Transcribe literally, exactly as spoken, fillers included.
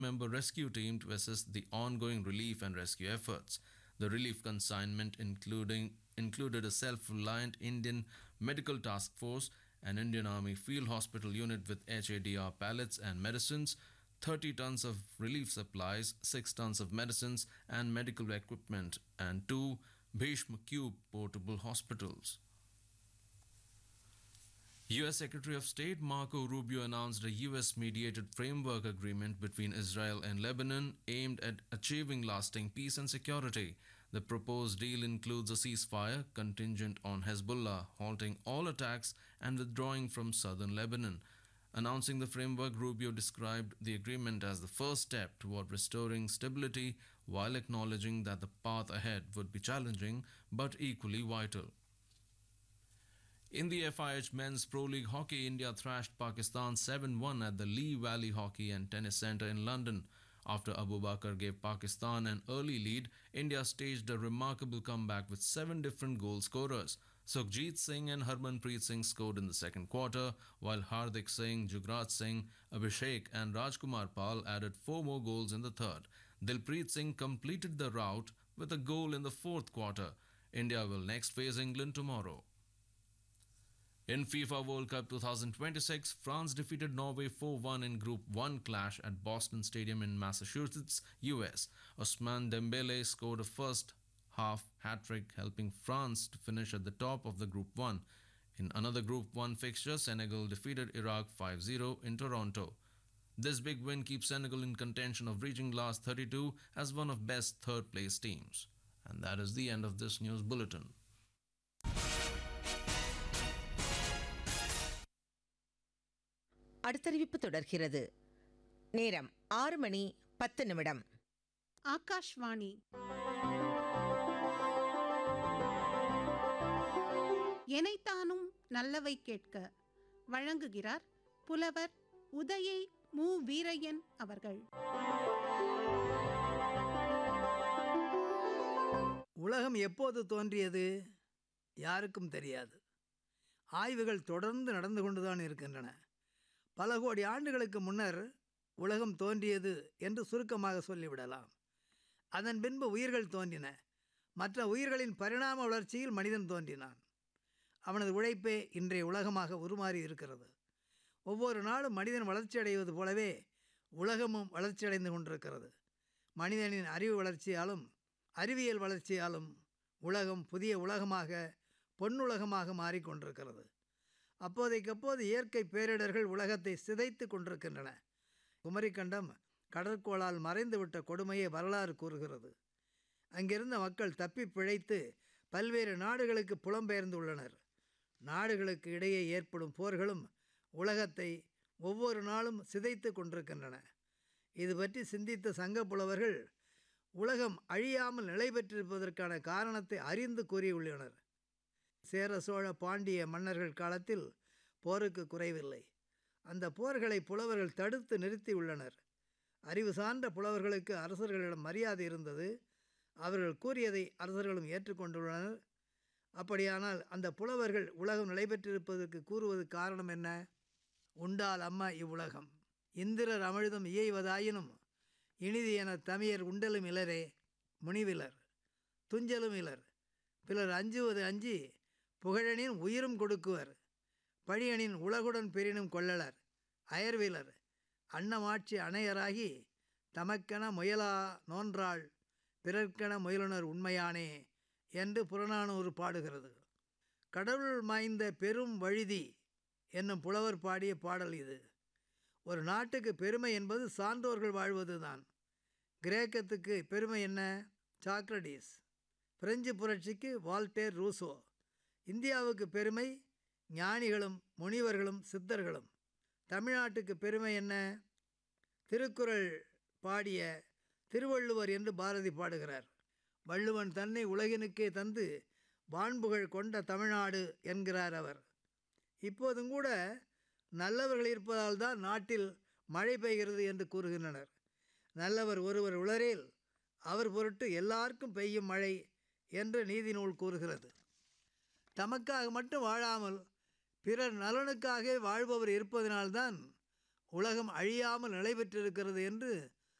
member rescue team to assist the ongoing relief and rescue efforts. The relief consignment including included a self-reliant Indian medical task force, an Indian Army field hospital unit with H A D R pallets and medicines, thirty tons of relief supplies, six tons of medicines and medical equipment, and two Bhishma Cube portable hospitals. U S. Secretary of State Marco Rubio announced a U S-mediated framework agreement between Israel and Lebanon aimed at achieving lasting peace and security. The proposed deal includes a ceasefire contingent on Hezbollah halting all attacks and withdrawing from southern Lebanon. Announcing the framework, Rubio described the agreement as the first step toward restoring stability while acknowledging that the path ahead would be challenging but equally vital. In the F I H Men's Pro League Hockey, India thrashed Pakistan seven one at the Lee Valley Hockey and Tennis Centre in London. After Abu Bakr gave Pakistan an early lead, India staged a remarkable comeback with seven different goal scorers. Sukhjit Singh and Harmanpreet Singh scored in the second quarter, while Hardik Singh, Jugraj Singh, Abhishek and Rajkumar Pal added four more goals in the third. Dilpreet Singh completed the rout with a goal in the fourth quarter. India will next face England tomorrow. In FIFA World Cup twenty twenty-six, France defeated Norway four one in Group one clash at Boston Stadium in Massachusetts, U S. Ousmane Dembele scored a first half hat-trick, helping France to finish at the top of the Group one. In another Group one fixture, Senegal defeated Iraq five zero in Toronto. This big win keeps Senegal in contention of reaching last thirty-two as one of best third-place teams. And that is the end of this news bulletin. அடுத்தறிவிப்பு தொடர்கிறது. நேரம் ஆறு மணி பத்து நிமிடம். ஆகாஷ்வாணி. எனைத்தானும் நல்லவை கேட்க வழங்குகிறார் புலவர் உதயை மு வீரையன் அவர்கள். உலகம் எப்போது தோன்றியது யாருக்கும் தெரியாது. ஆய்வுகள் தொடர்ந்து நடந்து கொண்டுதான் இருக்கின்றன. பல கோடி ஆண்டுகளுக்கு முன்னர் உலகம் தோன்றியது என்று சுருக்கமாக சொல்லிவிடலாம். அதன் பின்பு உயிர்கள் தோன்றின. மற்ற உயிர்களின் பரிணாம வளர்ச்சியில் மனிதன் தோன்றினான். அவனது உழைப்பே இன்றைய உலகமாக உருமாறி இருக்கிறது. ஒவ்வொரு நாளும் மனிதன் வளர்ச்சியடைவது போலவே உலகமும் வளர்ச்சியடைந்து கொண்டிருக்கிறது. மனிதனின் அறிவு வளர்ச்சியாலும் அறிவியல் வளர்ச்சியாலும் உலகம் புதிய உலகமாக பொன்னுலகமாக மாறிக்கொண்டிருக்கிறது. அப்போதைக்கப்போது இயற்கை பேரிடர்கள் உலகத்தை சிதைத்து கொண்டிருக்கின்றன. குமரிக்கண்டம் கடற்கோளால் மறைந்துவிட்ட கொடுமையை வரலாறு கூறுகிறது. அங்கிருந்த மக்கள் தப்பி பிழைத்து பல்வேறு நாடுகளுக்கு புலம்பெயர்ந்துள்ளனர். நாடுகளுக்கு இடையே ஏற்படும் போர்களும் உலகத்தை ஒவ்வொரு நாளும் சிதைத்து கொண்டிருக்கின்றன. இது பற்றி சிந்தித்த சங்க புலவர்கள் உலகம் அழியாமல் நிலை பெற்றிருப்பதற்கான காரணத்தை அறிந்து கூறியுள்ளனர். சேர சோழ பாண்டிய மன்னர்கள் காலத்தில் போருக்கு குறைவில்லை. அந்த போர்களை புலவர்கள் தடுத்து நிறுத்தியுள்ளனர். அறிவு சார்ந்த புலவர்களுக்கு அரசர்களிடம் மரியாதை இருந்தது. அவர்கள் கூறியதை அரசர்களும் ஏற்றுக்கொண்டுள்ளனர். அப்படியானால் அந்த புலவர்கள் உலகம் நிலை பெற்றிருப்பதற்கு கூறுவது காரணம் என்ன? உண்டால் அம்மா இவ்வுலகம் இந்திரர் அமிழ்தம் இயைவதாயினும் இனிது என தமியர் உண்டலும் இலரே முனிவிலர் துஞ்சலும் இலர் பிலர் அஞ்சுவது அஞ்சி புகழனின் உயிரும் கொடுக்குவர் பழியனின் உலகுடன் பெரினும் கொள்ளலர் அயர்விலர் அன்னமாட்சி அணையராகி தமக்கென முயலா நோன்றாள் பிறர்க்கென முயலுனர் உண்மையானே என்று புறநானூறு பாடுகிறது. கடவுள் மாய்ந்த பெரும் வழுதி என்னும் புலவர் பாடிய பாடல் இது. ஒரு நாட்டுக்கு பெருமை என்பது சான்றோர்கள் வாழ்வது தான். கிரேக்கத்துக்கு பெருமை என்ன? சாக்ரடீஸ். பிரெஞ்சு புரட்சிக்கு வால்டேர் ரூசோ. இந்தியாவுக்கு பெருமை ஞானிகளும் முனிவர்களும் சித்தர்களும். தமிழ்நாட்டுக்கு பெருமை என்ன? திருக்குறள் பாடிய திருவள்ளுவர் என்று பாரதி பாடுகிறார். வள்ளுவன் தன்னை உலகினுக்கே தந்து வான்புகழ் கொண்ட தமிழ்நாடு என்கிறார் அவர். இப்போதும் கூட நல்லவர்கள் இருப்பதால் தான் நாட்டில் மழை பெய்கிறது என்று கூறுகின்றனர். நல்லவர் ஒருவர் உளரேல் அவர் பொருட்டு எல்லாருக்கும் பெய்யும் மழை என்று நீதி நூல் கூறுகிறது. தமக்காக மட்டும் வாழாமல் பிறர் நலனுக்காக வாழ்பவர் இருப்பதனால்தான் உலகம் அழியாமல் நிலை பெற்றிருக்கிறது என்று